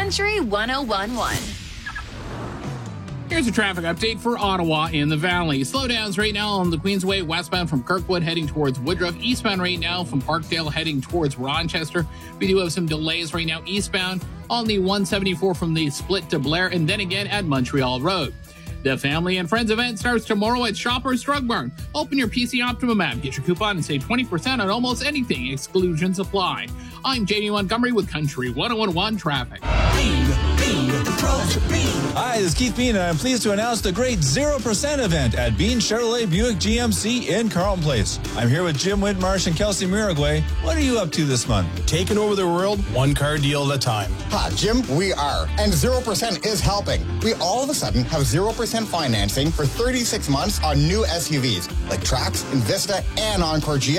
Country 101.1. Here's a traffic update for Ottawa in the Valley. Slowdowns right now on the Queensway westbound from Kirkwood heading towards Woodruff. Eastbound right now from Parkdale heading towards Rochester. We do have some delays right now eastbound on the 174 from the split to Blair and then again at Montreal Road. The Family and Friends event starts tomorrow at Shoppers Drug Mart. Open your PC Optimum app, get your coupon, and save 20% on almost anything. Exclusions apply. I'm Jamie Montgomery with Country 101.1 Traffic. Hi, this is Keith Bean, and I'm pleased to announce the great 0% event at Bean Chevrolet Buick GMC in Carlton Place. I'm here with Jim Whitmarsh and Kelsey Miragway. What are you up to this month? Taking over the world, one car deal at a time. Ha, Jim, we are. And 0% is helping. We all of a sudden have 0% financing for 36 months on new SUVs like Trax, Invista, and Encore GX.